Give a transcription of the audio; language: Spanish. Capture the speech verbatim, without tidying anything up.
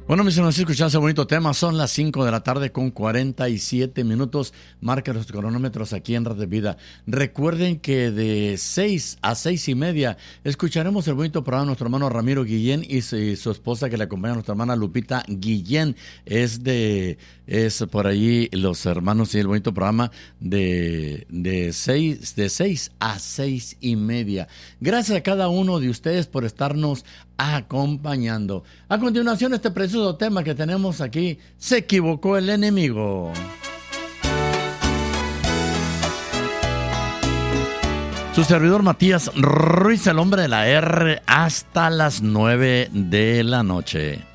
Bueno, mis hermanos, escuchando ese bonito tema, son las cinco de la tarde con cuarenta y siete minutos. Marca los cronómetros aquí en Red de Vida. Recuerden que de seis a seis y media escucharemos el bonito programa de nuestro hermano Ramiro Guillén y su, y su esposa que le acompaña, nuestra hermana Lupita Guillén. Es de, es por allí los hermanos y el bonito programa de, de seis, de seis a seis y media. Gracias a cada uno de ustedes por estarnos acompañando. A continuación, este precioso tema que tenemos aquí, se equivocó el enemigo. Su servidor Matías Ruiz, el hombre de la R, hasta las nueve de la noche.